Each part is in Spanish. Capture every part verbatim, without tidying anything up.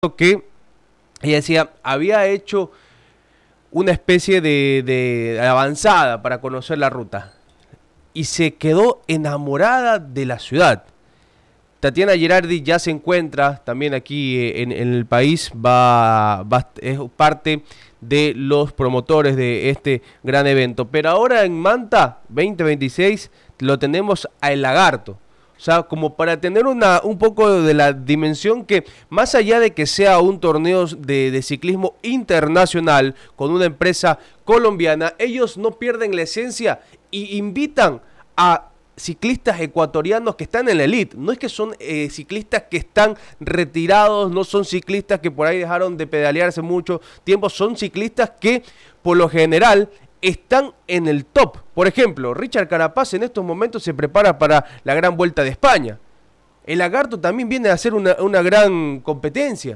que ella decía, había hecho una especie de, de avanzada para conocer la ruta y se quedó enamorada de la ciudad. Tatiana Girardi ya se encuentra también aquí en, en el país, va, va, es parte de los promotores de este gran evento. Pero ahora en Manta veinte veintiséis lo tenemos a El Lagarto. O sea, como para tener una, un poco de la dimensión que, más allá de que sea un torneo de, de ciclismo internacional con una empresa colombiana, ellos no pierden la esencia y invitan a ciclistas ecuatorianos que están en la elite. No es que son eh, ciclistas que están retirados, no son ciclistas que por ahí dejaron de pedalear hace mucho tiempo, son ciclistas que por lo general están en el top. Por ejemplo, Richard Carapaz en estos momentos se prepara para la Gran Vuelta de España. El Lagarto también viene a hacer una, una gran competencia.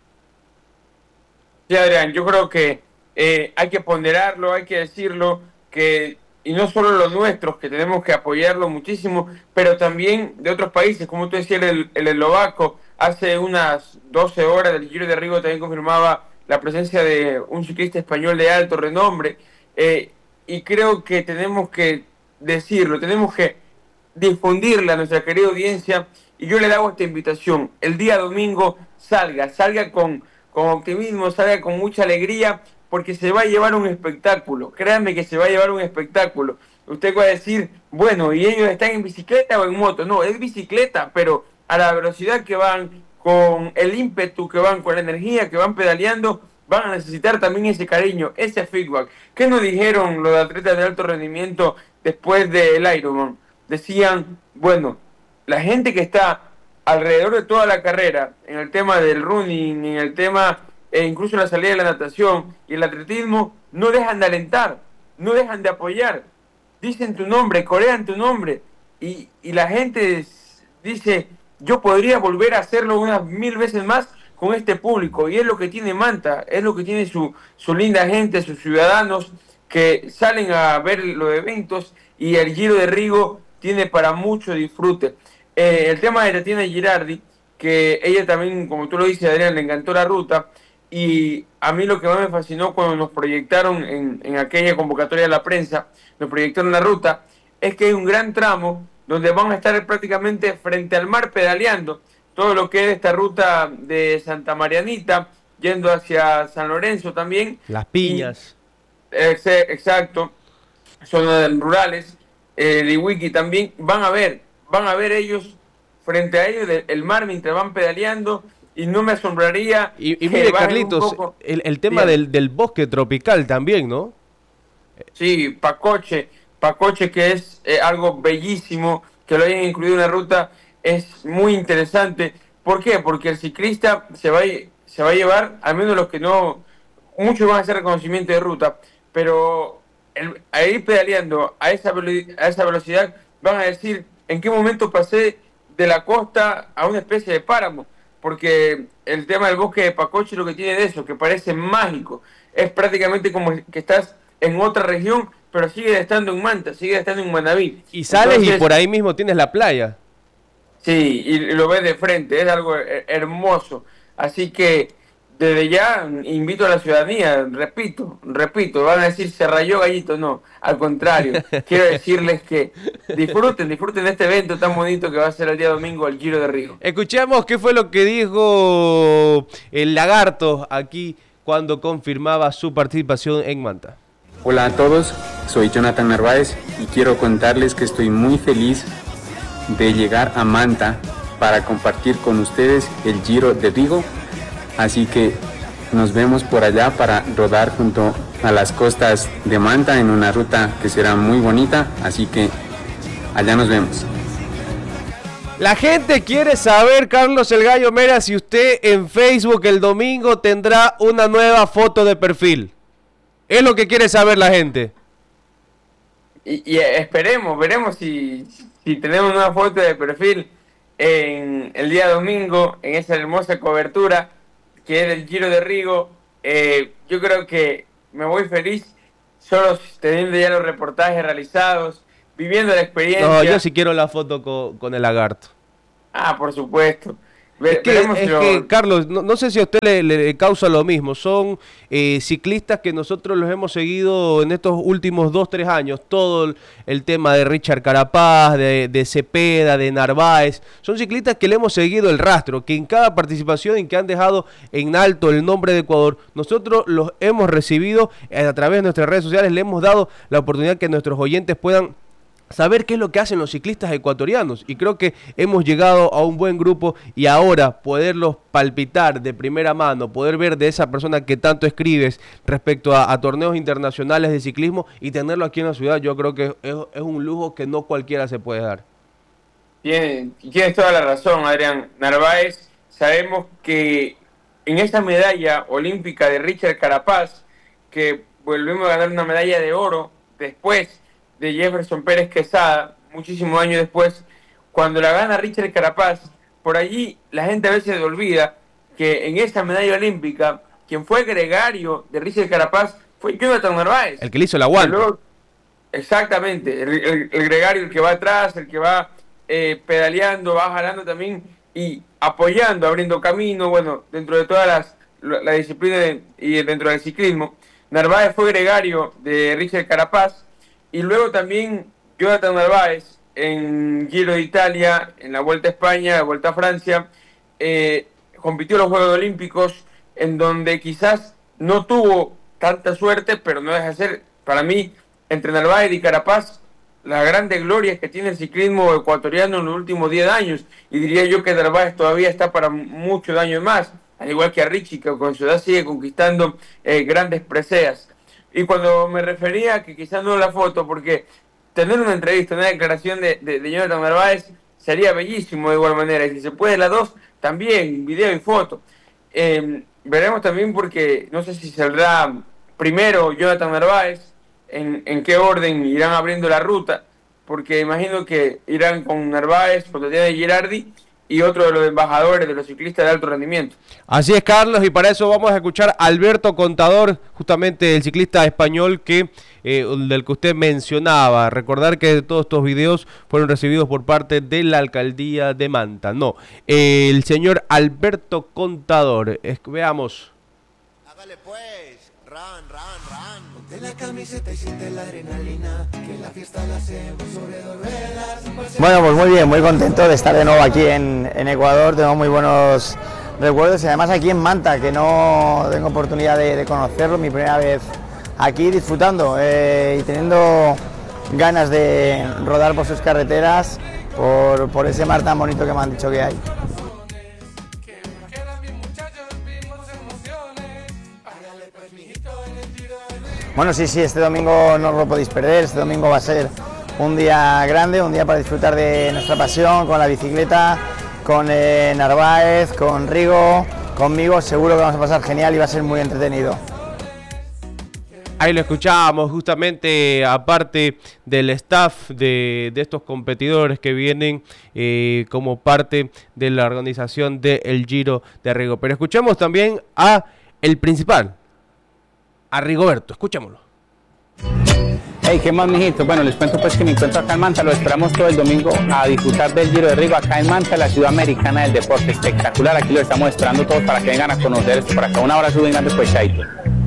Sí, Adrián, yo creo que eh, hay que ponderarlo, hay que decirlo, que y no solo los nuestros, que tenemos que apoyarlo muchísimo, pero también de otros países, como tú decías, el, el eslovaco, hace unas doce horas del Giro de Rigo también confirmaba la presencia de un ciclista español de alto renombre, eh, y creo que tenemos que decirlo, tenemos que difundirla a nuestra querida audiencia, y yo le hago esta invitación, el día domingo salga, salga con, con optimismo, salga con mucha alegría, porque se va a llevar un espectáculo, créanme que se va a llevar un espectáculo. Usted va a decir, bueno, ¿y ellos están en bicicleta o en moto? No, es bicicleta, pero a la velocidad que van, con el ímpetu que van, con la energía que van pedaleando, van a necesitar también ese cariño, ese feedback. ¿Qué nos dijeron los atletas de alto rendimiento después del Ironman? Decían, bueno, la gente que está alrededor de toda la carrera, en el tema del running, en el tema... e incluso la salida de la natación y el atletismo, no dejan de alentar, no dejan de apoyar, dicen tu nombre, corean tu nombre, y, y la gente dice, yo podría volver a hacerlo unas mil veces más con este público, y es lo que tiene Manta, es lo que tiene su, su linda gente, sus ciudadanos, que salen a ver los eventos, y el Giro de Rigo tiene para mucho disfrute. Eh, el tema de Tatiana Girardi, que ella también, como tú lo dices, Adrián, le encantó la ruta. Y a mí lo que más me fascinó cuando nos proyectaron en, en aquella convocatoria de la prensa, nos proyectaron la ruta, es que hay un gran tramo donde van a estar prácticamente frente al mar pedaleando todo lo que es esta ruta de Santa Marianita, yendo hacia San Lorenzo también. Las Piñas. Y, ex, exacto, zonas rurales, eh, de Wiki también, van a ver, van a ver ellos, frente a ellos, el mar mientras van pedaleando. Y no me asombraría. Y, y mire, Carlitos, poco... el, el tema del, del bosque tropical también, ¿no? Sí, Pacoche, Pacoche que es eh, algo bellísimo, que lo hayan incluido en la ruta, es muy interesante. ¿Por qué? Porque el ciclista se va a, se va a llevar, al menos los que no, muchos van a hacer reconocimiento de ruta, pero el, a ir pedaleando a esa, a esa velocidad, van a decir, ¿en qué momento pasé de la costa a una especie de páramo? Porque el tema del bosque de Pacoche lo que tiene de eso, que parece mágico, es prácticamente como que estás en otra región, pero sigue estando en Manta, sigue estando en Manabí. Y sales Entonces, y por ahí mismo tienes la playa. Sí, y lo ves de frente, es algo hermoso. Así que desde ya invito a la ciudadanía, repito, repito, van a decir se rayó Gallito, no, al contrario, quiero decirles que disfruten, disfruten de este evento tan bonito que va a ser el día domingo el Giro de Rigo. Escuchemos qué fue lo que dijo el Lagarto aquí cuando confirmaba su participación en Manta. Hola a todos, soy Jonathan Narváez y quiero contarles que estoy muy feliz de llegar a Manta para compartir con ustedes el Giro de Rigo. Así que nos vemos por allá para rodar junto a las costas de Manta en una ruta que será muy bonita, así que allá nos vemos. La gente quiere saber, Carlos El Gallo Mera, si usted en Facebook el domingo tendrá una nueva foto de perfil. Es lo que quiere saber la gente. Y, y esperemos, veremos si, si tenemos una foto de perfil en el día domingo, en esa hermosa cobertura que es el Giro de Rigo. Eh, yo creo que me voy feliz solo teniendo ya los reportajes realizados, viviendo la experiencia. No, yo sí quiero la foto con, con el Lagarto. Ah, por supuesto. Ve, Es que, veremos es si lo... que Carlos, no, no sé si a usted le, le causa lo mismo. Son eh, ciclistas que nosotros los hemos seguido en estos últimos dos, tres años. Todo el, el tema de Richard Carapaz, de, de Cepeda, de Narváez. Son ciclistas que le hemos seguido el rastro, que en cada participación en que han dejado en alto el nombre de Ecuador, nosotros los hemos recibido eh, a través de nuestras redes sociales. Le hemos dado la oportunidad que nuestros oyentes puedan saber qué es lo que hacen los ciclistas ecuatorianos, y creo que hemos llegado a un buen grupo, y ahora poderlos palpitar de primera mano, poder ver de esa persona que tanto escribes respecto a, a torneos internacionales de ciclismo y tenerlo aquí en la ciudad, yo creo que es, es un lujo que no cualquiera se puede dar. Tienes, tienes toda la razón, Adrián. Narváez, sabemos que en esa medalla olímpica de Richard Carapaz, que volvemos a ganar una medalla de oro después de Jefferson Pérez Quesada, muchísimos años después, cuando la gana Richard Carapaz, por allí la gente a veces olvida que en esa medalla olímpica, quien fue gregario de Richard Carapaz fue Jonathan Narváez. El que le hizo el aguante. Luego, exactamente, el, el, el gregario, el que va atrás, el que va eh, pedaleando, va jalando también y apoyando, abriendo camino, bueno, dentro de todas las la disciplina de, y dentro del ciclismo. Narváez fue gregario de Richard Carapaz. Y luego también Jonathan Narváez en Giro de Italia, en la Vuelta a España, la Vuelta a Francia, eh, compitió en los Juegos Olímpicos, en donde quizás no tuvo tanta suerte, pero no deja de ser, para mí, entre Narváez y Carapaz, las grandes glorias que tiene el ciclismo ecuatoriano en los últimos diez años, y diría yo que Narváez todavía está para muchos años más, al igual que a Richie, que con su edad sigue conquistando eh, grandes preseas. Y cuando me refería a que quizás no la foto, porque tener una entrevista, una declaración de, de, de Jonathan Narváez sería bellísimo de igual manera. Y si se puede las dos, también, video y foto. Eh, veremos también porque no sé si saldrá primero Jonathan Narváez, en, en qué orden irán abriendo la ruta, porque imagino que irán con Narváez, con Tatiana Girardi, y otro de los embajadores de los ciclistas de alto rendimiento. Así es, Carlos, y para eso vamos a escuchar a Alberto Contador, justamente el ciclista español que eh, del que usted mencionaba. Recordar que todos estos videos fueron recibidos por parte de la alcaldía de Manta. No, eh, el señor Alberto Contador. Es, veamos. Hágale pues, ran, ran, ran. Ponte la camiseta y siente la adrenalina, que la fiesta la hacemos sobre dos ruedas. Bueno, pues muy bien, muy contento de estar de nuevo aquí en, en Ecuador. Tengo muy buenos recuerdos y además aquí en Manta, que no tengo oportunidad de, de conocerlo, mi primera vez aquí disfrutando eh, y teniendo ganas de rodar por sus carreteras, por, por ese mar tan bonito que me han dicho que hay. Bueno, sí, sí, este domingo no lo podéis perder, este domingo va a ser un día grande, un día para disfrutar de nuestra pasión, con la bicicleta, con eh, Narváez, con Rigo, conmigo, seguro que vamos a pasar genial y va a ser muy entretenido. Ahí lo escuchábamos, justamente aparte del staff de, de estos competidores que vienen eh, como parte de la organización del Giro de Rigo. Pero escuchamos también a el principal, a Rigoberto, escuchémoslo. Hey, ¿qué más, mijito? Bueno, les cuento pues que me encuentro acá en Manta, lo esperamos todo el domingo a disfrutar del Giro de Rigo acá en Manta, la ciudad americana del deporte, espectacular, aquí lo estamos esperando todos para que vengan a conocer esto por acá. Un abrazo bien grande, pues, chaito.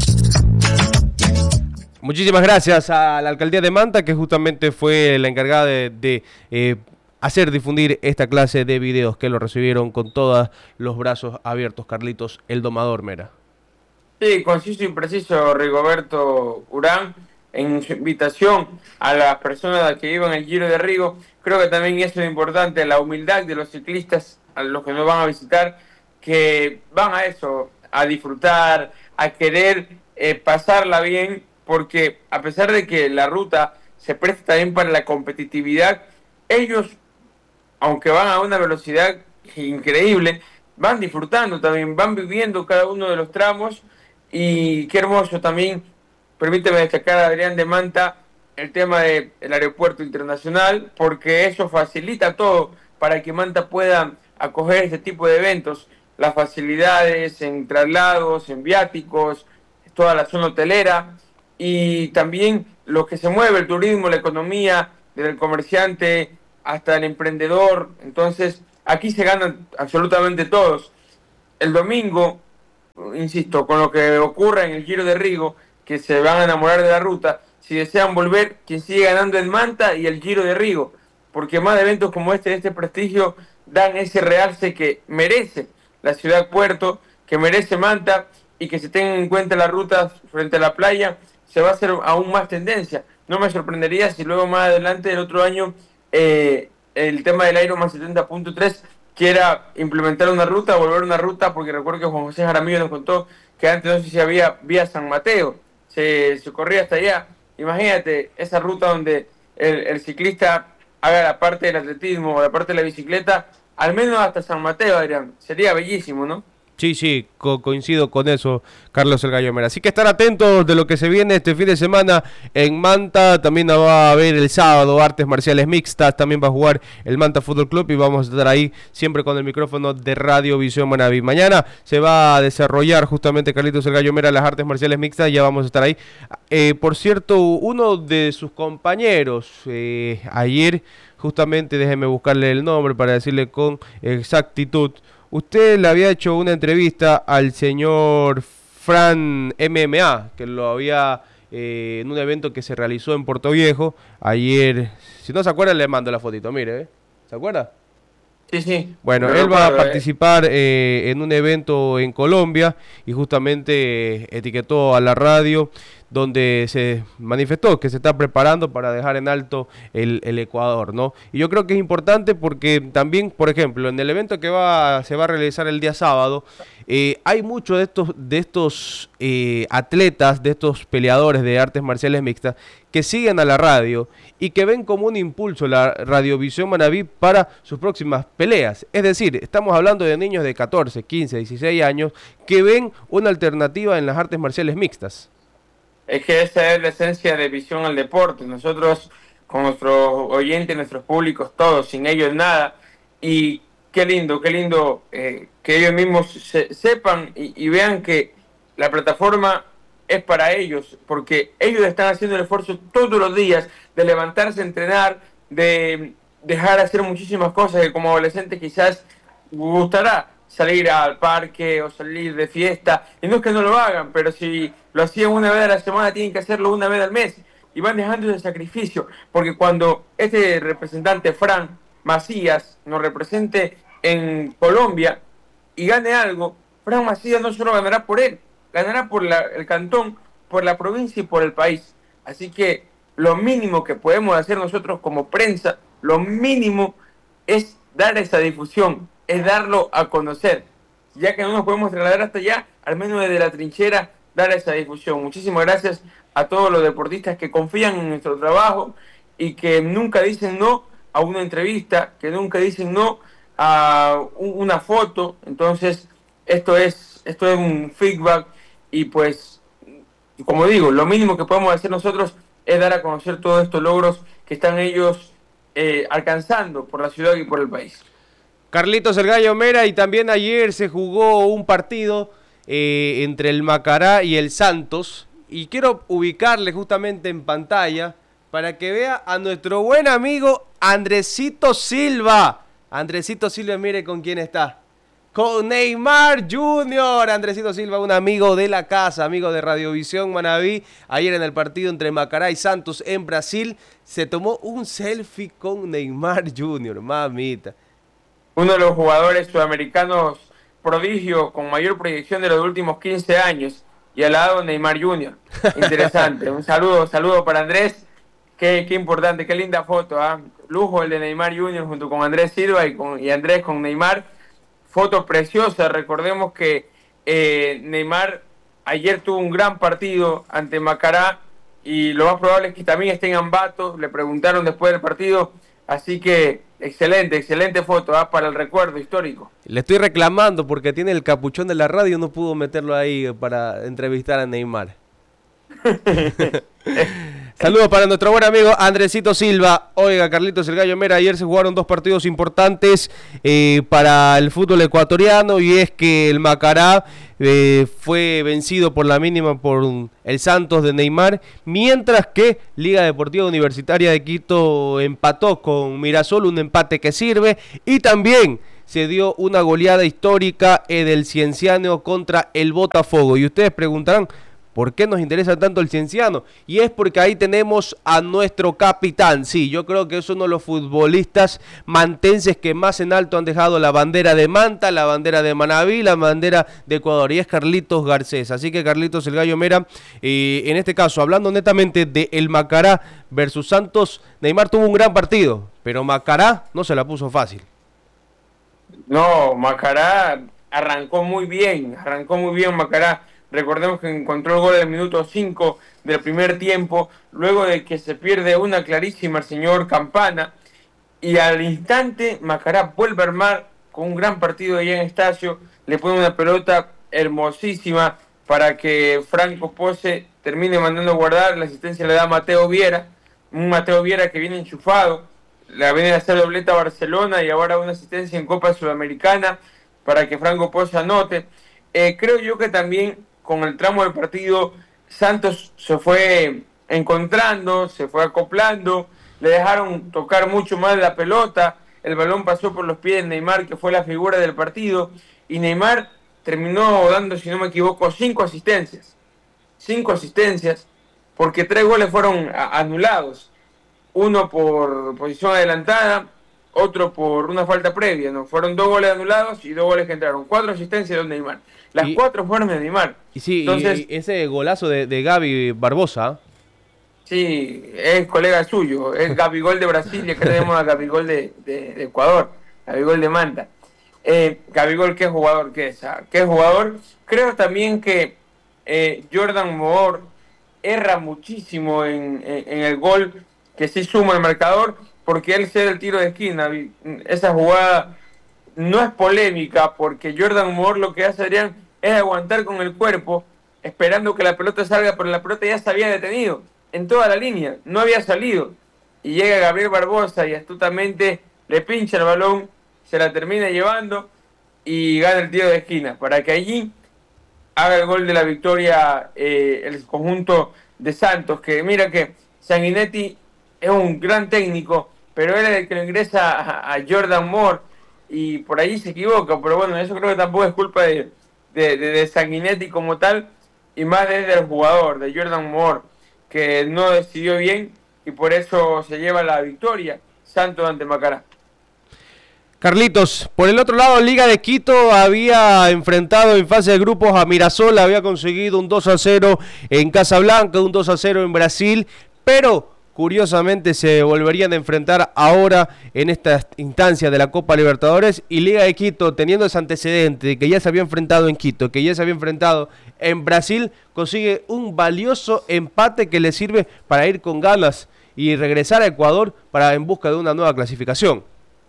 Muchísimas gracias a la alcaldía de Manta, que justamente fue la encargada de, de eh, hacer difundir esta clase de videos, que lo recibieron con todos los brazos abiertos. Carlitos, el domador Mera. Sí, conciso y preciso, Rigoberto Urán, en su invitación a las personas que vivan el Giro de Rigo. Creo que también eso es importante, la humildad de los ciclistas, a los que nos van a visitar, que van a eso, a disfrutar, a querer eh, pasarla bien, porque a pesar de que la ruta se presta también para la competitividad, ellos, aunque van a una velocidad increíble, van disfrutando también, van viviendo cada uno de los tramos. Y qué hermoso también, permíteme destacar a Adrián de Manta, el tema del aeropuerto internacional, porque eso facilita todo para que Manta pueda acoger este tipo de eventos, las facilidades en traslados, en viáticos, toda la zona hotelera, y también lo que se mueve, el turismo, la economía, desde el comerciante hasta el emprendedor. Entonces, aquí se ganan absolutamente todos. El domingo, insisto, con lo que ocurra en el Giro de Rigo, que se van a enamorar de la ruta, si desean volver, quien sigue ganando en Manta y el Giro de Rigo, porque más eventos como este, de este prestigio, dan ese realce que merece la ciudad puerto, que merece Manta, y que se tengan en cuenta las rutas frente a la playa, se va a hacer aún más tendencia. No me sorprendería si luego más adelante del otro año eh, el tema del Ironman setenta punto tres quiera implementar una ruta, volver una ruta, porque recuerdo que Juan José Jaramillo nos contó que antes no sé si había vía San Mateo, se, se corría hasta allá. Imagínate esa ruta donde el, el ciclista haga la parte del atletismo o la parte de la bicicleta, al menos hasta San Mateo, Adrián. Sería bellísimo, ¿no? Sí, sí, co coincido con eso, Carlos el Gallo Mera. Así que estar atentos de lo que se viene este fin de semana en Manta. También va a haber el sábado artes marciales mixtas, también va a jugar el Manta Fútbol Club y vamos a estar ahí siempre con el micrófono de Radio Visión Manaví. Mañana se va a desarrollar justamente, Carlitos el Gallo Mera, las artes marciales mixtas, ya vamos a estar ahí. Eh, por cierto, uno de sus compañeros eh, ayer, justamente, déjeme buscarle el nombre para decirle con exactitud. Usted le había hecho una entrevista al señor Fran M M A, que lo había eh, en un evento que se realizó en Puerto Viejo ayer. Si no se acuerda, le mando la fotito, mire, ¿eh? ¿Se acuerda? Sí, sí. Bueno, él va a participar eh, en un evento en Colombia y justamente eh, etiquetó a la radio donde se manifestó que se está preparando para dejar en alto el, el Ecuador, ¿no? Y yo creo que es importante porque también, por ejemplo, en el evento que va se va a realizar el día sábado, eh, hay muchos de estos, de estos eh, atletas, de estos peleadores de artes marciales mixtas que siguen a la radio y que ven como un impulso la Radiovisión Manaví para sus próximas peleas. Es decir, estamos hablando de niños de catorce, quince, dieciséis años que ven una alternativa en las artes marciales mixtas. Es que esa es la esencia de Visión al Deporte. Nosotros, con nuestros oyentes, nuestros públicos, todos, sin ellos nada. Y qué lindo, qué lindo eh, que ellos mismos se, sepan y, y vean que la plataforma es para ellos, porque ellos están haciendo el esfuerzo todos los días de levantarse, entrenar, de dejar de hacer muchísimas cosas que como adolescente quizás gustará salir al parque o salir de fiesta, y no es que no lo hagan, pero si lo hacían una vez a la semana, tienen que hacerlo una vez al mes, y van dejando ese sacrificio, porque cuando este representante, Fran Macías, nos represente en Colombia y gane algo, Fran Macías no solo ganará por él, ganará por la, el cantón, por la provincia y por el país. Así que lo mínimo que podemos hacer nosotros como prensa, lo mínimo es dar esa difusión, es darlo a conocer, ya que no nos podemos trasladar hasta allá, al menos desde la trinchera, dar esa difusión. Muchísimas gracias a todos los deportistas que confían en nuestro trabajo y que nunca dicen no a una entrevista, que nunca dicen no a un, una foto. Entonces, esto es, esto es un feedback y pues, como digo, lo mínimo que podemos hacer nosotros es dar a conocer todos estos logros que están ellos eh, alcanzando por la ciudad y por el país. Carlitos el Gallo Mera, y también ayer se jugó un partido eh, entre el Macará y el Santos, y quiero ubicarle justamente en pantalla para que vea a nuestro buen amigo Andresito Silva. Andresito Silva, mire con quién está. Con Neymar junior Andresito Silva, un amigo de la casa, amigo de Radiovisión Manaví. Ayer en el partido entre Macará y Santos en Brasil, se tomó un selfie con Neymar junior, mamita. Uno de los jugadores sudamericanos prodigio con mayor proyección de los últimos quince años, y al lado Neymar junior Interesante. Un saludo, un saludo para Andrés. Qué, qué importante, qué linda foto, ¿eh? Lujo el de Neymar junior junto con Andrés Silva y, con, y Andrés con Neymar. Foto preciosa. Recordemos que eh, Neymar ayer tuvo un gran partido ante Macará y lo más probable es que también esté en Ambato. Le preguntaron después del partido, así que excelente, excelente foto, ¿eh? Para el recuerdo histórico. Le estoy reclamando porque tiene el capuchón de la radio, no pudo meterlo ahí para entrevistar a Neymar. Saludos para nuestro buen amigo Andresito Silva. Oiga, Carlitos el Gallo Mera, ayer se jugaron dos partidos importantes eh, para el fútbol ecuatoriano, y es que el Macará eh, fue vencido por la mínima por el Santos de Neymar, mientras que Liga Deportiva Universitaria de Quito empató con Mirasol, un empate que sirve, y también se dio una goleada histórica en el Cienciano contra el Botafogo. Y ustedes preguntarán, ¿por qué nos interesa tanto el Cienciano? Y es porque ahí tenemos a nuestro capitán. Sí, yo creo que es uno de los futbolistas mantenses que más en alto han dejado la bandera de Manta, la bandera de Manabí, la bandera de Ecuador. Y es Carlitos Garcés. Así que Carlitos el Gallo Mera, eh, en este caso, hablando netamente de el Macará versus Santos, Neymar tuvo un gran partido, pero Macará no se la puso fácil. No, Macará arrancó muy bien, arrancó muy bien Macará. Recordemos que encontró el gol al minuto cinco del primer tiempo, luego de que se pierde una clarísima el señor Campana, y al instante Macará vuelve a armar con un gran partido de Ian Estacio, le pone una pelota hermosísima para que Franco Pose termine mandando a guardar, la asistencia le da a Mateo Viera, un Mateo Viera que viene enchufado, le viene a hacer dobleta a Barcelona y ahora una asistencia en Copa Sudamericana para que Franco Pose anote. Eh, creo yo que también con el tramo del partido, Santos se fue encontrando, se fue acoplando, le dejaron tocar mucho más la pelota, el balón pasó por los pies de Neymar, que fue la figura del partido, y Neymar terminó dando, si no me equivoco, cinco asistencias, cinco asistencias, porque tres goles fueron a- anulados, uno por posición adelantada, otro por una falta previa, ¿no? Fueron dos goles anulados y dos goles que entraron, cuatro asistencias de Neymar. Las Y- cuatro fueron de Neymar. Y sí, Entonces, y ese golazo de, de Gaby Barbosa. sí, es colega suyo, es Gabigol de Brasil y acá tenemos a Gabigol de, de, de Ecuador, Gabigol de Manta. Eh, Gabigol, ¿qué jugador que es? Ah, ¿Qué jugador? Creo también que eh, Jordan Moore erra muchísimo en, en, en el gol que sí suma el marcador, porque él cede el tiro de esquina. Esa jugada no es polémica, porque Jordan Moore lo que hace, Adrián, es aguantar con el cuerpo, esperando que la pelota salga, pero la pelota ya se había detenido en toda la línea, no había salido. Y llega Gabriel Barbosa y astutamente le pincha el balón, se la termina llevando y gana el tiro de esquina, para que allí haga el gol de la victoria eh, el conjunto de Santos, que mira que Sanguinetti es un gran técnico, pero él es el que lo ingresa a, a Jordan Moore y por ahí se equivoca, pero bueno, eso creo que tampoco es culpa de, de, de, de Sanguinetti como tal, y más desde el jugador, de Jordan Moore, que no decidió bien y por eso se lleva la victoria Santos ante Macará. Carlitos, por el otro lado, Liga de Quito había enfrentado en fase de grupos a Mirasol, había conseguido un dos a cero en Casablanca, un dos a cero en Brasil, pero curiosamente se volverían a enfrentar ahora en esta instancia de la Copa Libertadores, y Liga de Quito, teniendo ese antecedente de que ya se había enfrentado en Quito, que ya se había enfrentado en Brasil, consigue un valioso empate que le sirve para ir con ganas y regresar a Ecuador para en busca de una nueva clasificación.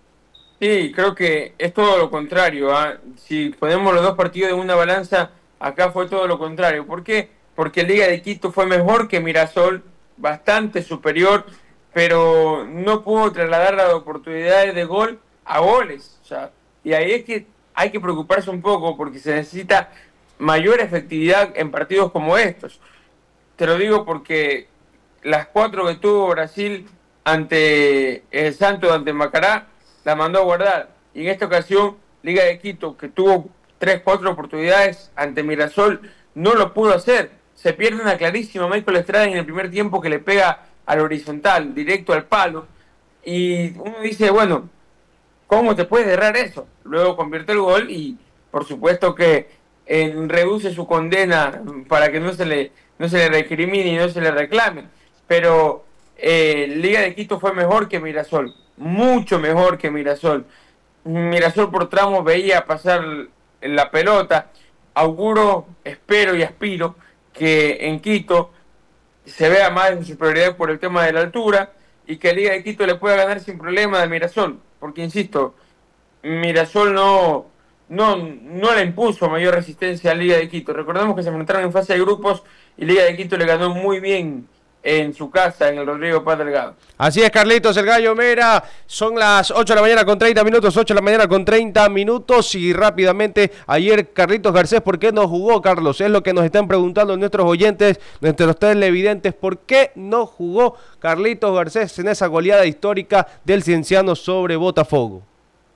Sí, creo que es todo lo contrario. ¿eh? Si ponemos los dos partidos en una balanza, acá fue todo lo contrario. ¿Por qué? Porque Liga de Quito fue mejor que Mirasol, bastante superior, pero no pudo trasladar las oportunidades de gol a goles. O sea, y ahí es que hay que preocuparse un poco porque se necesita mayor efectividad en partidos como estos. Te lo digo porque las cuatro que tuvo Brasil ante el Santos, ante Macará, la mandó a guardar. Y en esta ocasión, Liga de Quito, que tuvo tres, cuatro oportunidades ante Mirasol, no lo pudo hacer. Se pierde una clarísima Michael Estrada en el primer tiempo que le pega al horizontal, directo al palo. Y uno dice, bueno, ¿cómo te puedes errar eso? Luego convierte el gol y por supuesto que eh, reduce su condena para que no se le, no se le recrimine y no se le reclame. Pero eh, Liga de Quito fue mejor que Mirasol, mucho mejor que Mirasol. Mirasol por tramos veía pasar la pelota. Auguro, espero y aspiro que en Quito se vea más en superioridad por el tema de la altura y que Liga de Quito le pueda ganar sin problema a Mirasol, porque insisto, Mirasol no, no, no le impuso mayor resistencia a Liga de Quito. Recordemos que se enfrentaron en fase de grupos y Liga de Quito le ganó muy bien en su casa, en el Rodrigo Paz Delgado. Así es, Carlitos, el Gallo Mera. Son las ocho de la mañana con treinta minutos, ocho de la mañana con treinta minutos. Y rápidamente, ayer Carlitos Garcés, ¿por qué no jugó, Carlos? Es lo que nos están preguntando nuestros oyentes, nuestros televidentes. ¿Por qué no jugó Carlitos Garcés en esa goleada histórica del Cienciano sobre Botafogo?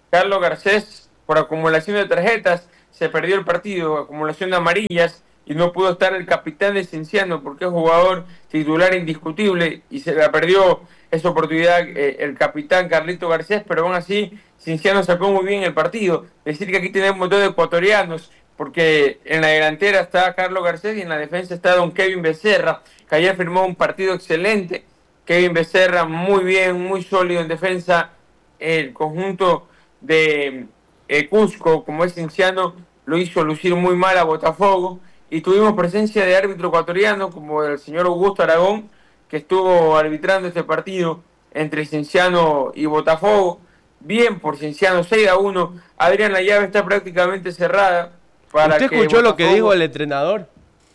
Carlos Garcés, por acumulación de tarjetas, se perdió el partido, acumulación de amarillas, y no pudo estar el capitán de Cienciano porque es jugador titular indiscutible y se la perdió esa oportunidad eh, el capitán Carlito Garcés, pero aún así Cienciano sacó muy bien el partido. Decir que aquí tenemos un montón de ecuatorianos, porque en la delantera está Carlos Garcés y en la defensa está don Kevin Becerra, que ayer firmó un partido excelente. Kevin Becerra muy bien, muy sólido en defensa. El conjunto de eh, Cusco, como es Cienciano, lo hizo lucir muy mal a Botafogo. Y tuvimos presencia de árbitro ecuatoriano como el señor Augusto Aragón, que estuvo arbitrando este partido entre Cienciano y Botafogo. Bien por Cienciano, seis a uno. Adrián, la llave está prácticamente cerrada. Para ¿Usted que escuchó Botafogo, lo que dijo el entrenador?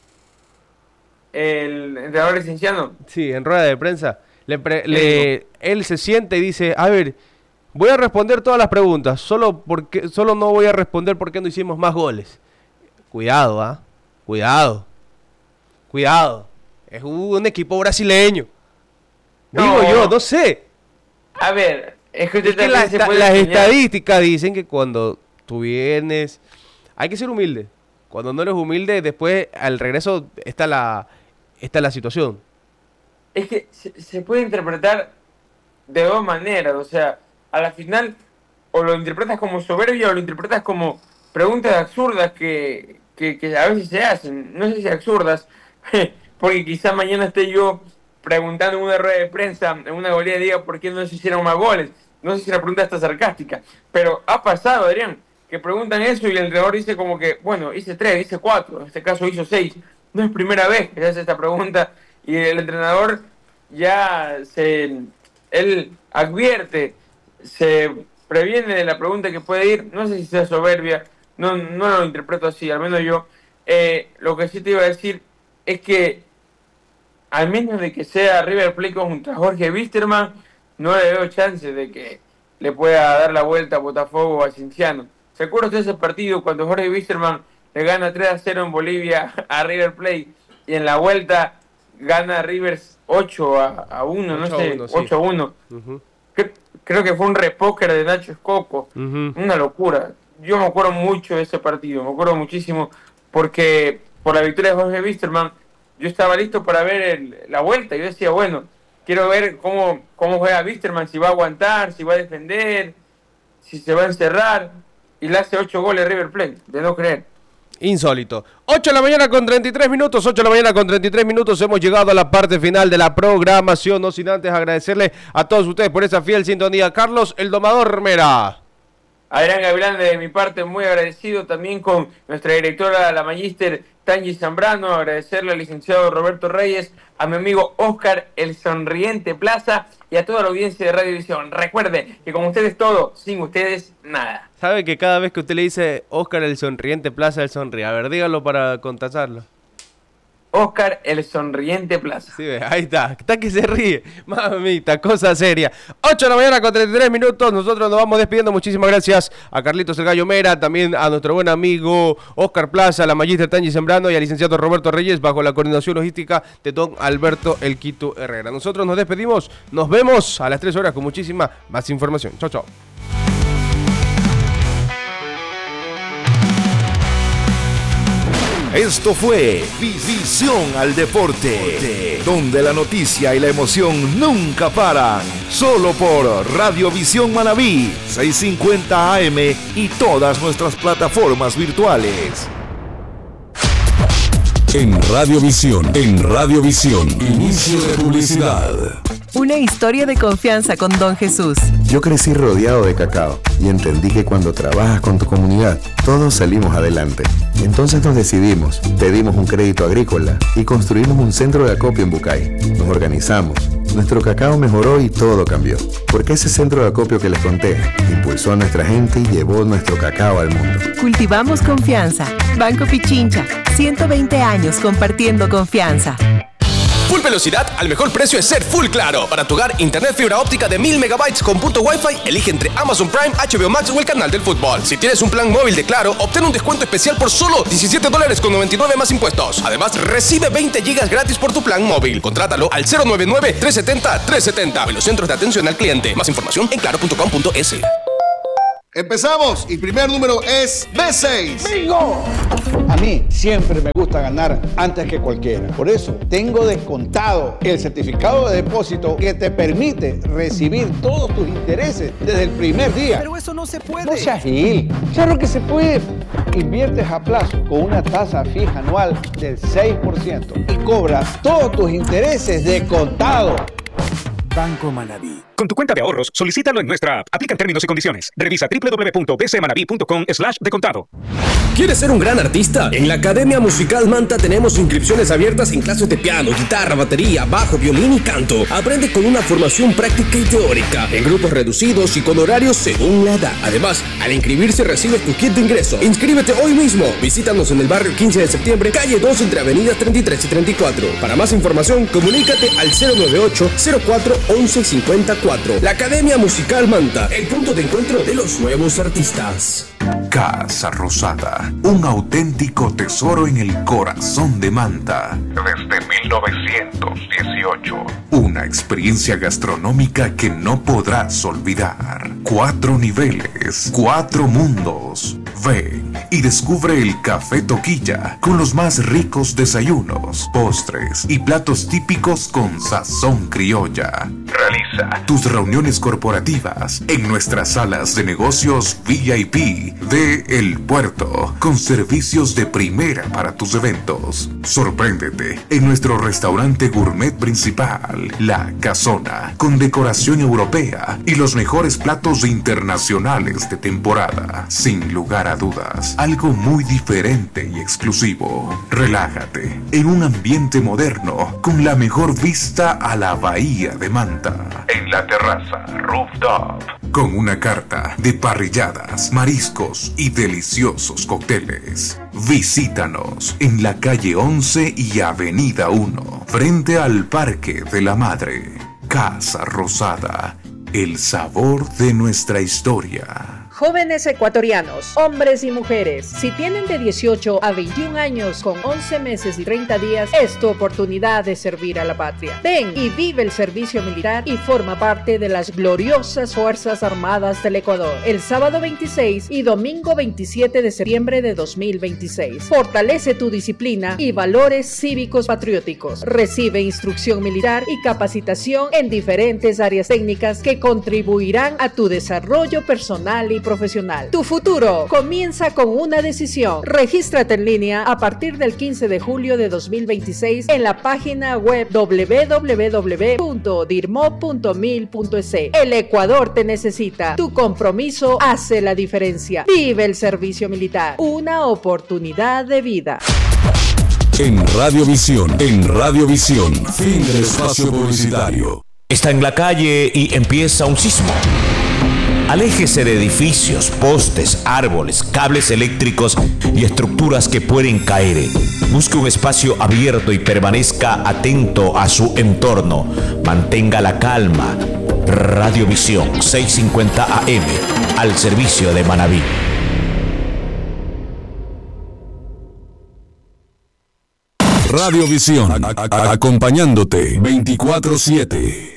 El entrenador de Cienciano. Sí, en rueda de prensa. Le pre- le, él se siente y dice, a ver, voy a responder todas las preguntas, solo, porque, solo no voy a responder por qué no hicimos más goles. Cuidado, ¿ah? ¿eh? Cuidado, cuidado, es un equipo brasileño. No. Digo yo, no sé. A ver, es que, Es que la esta- las estadísticas dicen que cuando tú vienes, hay que ser humilde. Cuando no eres humilde, después al regreso está la, está la situación. Es que se, se puede interpretar de dos maneras, o sea, a la final o lo interpretas como soberbia o lo interpretas como preguntas absurdas que... Que, que a veces se hacen, no sé si absurdas, porque quizá mañana esté yo preguntando en una rueda de prensa, en una goleada, diga por qué no se hicieron más goles. No sé si la pregunta está sarcástica, pero ha pasado, Adrián, que preguntan eso y el entrenador dice como que, bueno, hice tres, hice cuatro, en este caso hizo seis. No es primera vez que se hace esta pregunta y el entrenador ya se, él advierte, se previene de la pregunta que puede ir, no sé si sea soberbia. No, no lo interpreto así, al menos yo. Eh, lo que sí te iba a decir es que, al menos de que sea River Plate contra Jorge Wisterman, no le veo chance de que le pueda dar la vuelta a Botafogo o a Cienciano. ¿Se acuerda usted de ese partido cuando Jorge Wisterman le gana tres a cero en Bolivia a River Plate y en la vuelta gana River ocho a uno, no sé, ocho a uno? Uh-huh. Creo, creo que fue un repóker de Nacho Escoco, uh-huh. Una locura. Yo me acuerdo mucho de ese partido, me acuerdo muchísimo, porque por la victoria de Jorge Wisterman, yo estaba listo para ver el, la vuelta. Yo decía, bueno, quiero ver cómo, cómo juega Wisterman, si va a aguantar, si va a defender, si se va a encerrar, y le hace ocho goles River Plate, de no creer. Insólito. ocho de la mañana con treinta y tres minutos, ocho de la mañana con treinta y tres minutos, hemos llegado a la parte final de la programación, no sin antes agradecerle a todos ustedes por esa fiel sintonía. Carlos, el domador Mera. Adrián Gavilán, de mi parte, muy agradecido también con nuestra directora, la magíster Tangi Zambrano, agradecerle al licenciado Roberto Reyes, a mi amigo Oscar el Sonriente Plaza y a toda la audiencia de Radiovisión. Recuerde que con ustedes todo, sin ustedes nada. ¿Sabe que cada vez que usted le dice Oscar el Sonriente Plaza, él sonríe? A ver, dígalo para contactarlo. Oscar el Sonriente Plaza. Sí, ahí está, está que se ríe. Mamita, cosa seria. ocho de la mañana con treinta y tres minutos, nosotros nos vamos despidiendo. Muchísimas gracias a Carlitos el Gallo Mera, también a nuestro buen amigo Oscar Plaza, a la magíster Tangi Sembrano y al licenciado Roberto Reyes, bajo la coordinación logística de don Alberto El Quito Herrera. Nosotros nos despedimos, nos vemos a las tres horas con muchísima más información. Chau, chau. Esto fue Visión al Deporte, donde la noticia y la emoción nunca paran. Solo por Radiovisión Manabí, seiscientos cincuenta A M y todas nuestras plataformas virtuales. En Radiovisión, en Radiovisión, inicio de publicidad. Una historia de confianza con Don Jesús. Yo crecí rodeado de cacao y entendí que cuando trabajas con tu comunidad, todos salimos adelante. Entonces nos decidimos, pedimos un crédito agrícola y construimos un centro de acopio en Bucay. Nos organizamos, nuestro cacao mejoró y todo cambió. Porque ese centro de acopio que les conté impulsó a nuestra gente y llevó nuestro cacao al mundo. Cultivamos confianza. Banco Pichincha, ciento veinte años compartiendo confianza. Full velocidad al mejor precio es ser Full Claro. Para tu hogar, internet fibra óptica de mil megabytes con punto Wi-Fi, elige entre Amazon Prime, H B O Max o el canal del fútbol. Si tienes un plan móvil de Claro, obtén un descuento especial por solo diecisiete dólares con noventa y nueve más impuestos. Además, recibe veinte gigas gratis por tu plan móvil. Contrátalo al cero nueve nueve, tres siete cero, tres siete cero. En los centros de atención al cliente. Más información en claro punto com punto es. Empezamos y primer número es B seis. ¡Bingo! A mí siempre me gusta ganar antes que cualquiera. Por eso tengo descontado el certificado de depósito que te permite recibir todos tus intereses desde el primer día. Pero eso no se puede. No seas gil. Claro que se puede. Inviertes a plazo con una tasa fija anual del seis por ciento y cobras todos tus intereses de contado. Banco Manaví. Con tu cuenta de ahorros, solicítalo en nuestra app. Aplican términos y condiciones. Revisa doble u doble u doble u punto b c manaví punto com slash de contado. ¿Quieres ser un gran artista? En la Academia Musical Manta tenemos inscripciones abiertas en clases de piano, guitarra, batería, bajo, violín y canto. Aprende con una formación práctica y teórica, en grupos reducidos y con horarios según la edad. Además, al inscribirse recibes tu kit de ingreso. Inscríbete hoy mismo. Visítanos en el barrio quince de septiembre, calle dos, entre avenidas treinta y tres y treinta y cuatro. Para más información, comunícate al cero nueve ocho, cero cuatro, once cincuenta y cuatro. La Academia Musical Manta, el punto de encuentro de los nuevos artistas. Casa Rosada, un auténtico tesoro en el corazón de Manta. Desde mil novecientos dieciocho. Una experiencia gastronómica que no podrás olvidar. Cuatro niveles, cuatro mundos. Ven y descubre el Café Toquilla con los más ricos desayunos, postres y platos típicos con sazón criolla. Realiza tus reuniones corporativas en nuestras salas de negocios V I P de El Puerto, con servicios de primera para tus eventos. Sorpréndete en nuestro restaurante gourmet principal, La Casona, con decoración europea y los mejores platos internacionales de temporada. Sin lugar a dudas, algo muy diferente y exclusivo. Relájate en un ambiente moderno con la mejor vista a la bahía de Manta. En la terraza Rooftop, con una carta de parrilladas, mariscos y deliciosos cócteles. Visítanos en la calle once y avenida uno, frente al Parque de la Madre. Casa Rosada, el sabor de nuestra historia. Jóvenes ecuatorianos, hombres y mujeres, si tienen de dieciocho a veintiún años con once meses y treinta días, es tu oportunidad de servir a la patria. Ven y vive el servicio militar y forma parte de las gloriosas Fuerzas Armadas del Ecuador. El sábado veintiséis y domingo veintisiete de septiembre de dos mil veintiséis. Fortalece tu disciplina y valores cívicos patrióticos. Recibe instrucción militar y capacitación en diferentes áreas técnicas que contribuirán a tu desarrollo personal y profesional. Tu futuro comienza con una decisión. Regístrate en línea a partir del quince de julio de dos mil veintiséis en la página web doble u doble u doble u punto dirmo punto mil punto es. El Ecuador te necesita. Tu compromiso hace la diferencia. Vive el servicio militar. Una oportunidad de vida. En Radiovisión, en Radiovisión, fin del espacio publicitario. Está en la calle y empieza un sismo. Aléjese de edificios, postes, árboles, cables eléctricos y estructuras que pueden caer. Busque un espacio abierto y permanezca atento a su entorno. Mantenga la calma. Radiovisión seiscientos cincuenta A M, al servicio de Manaví. Radiovisión, a- a- acompañándote veinticuatro siete.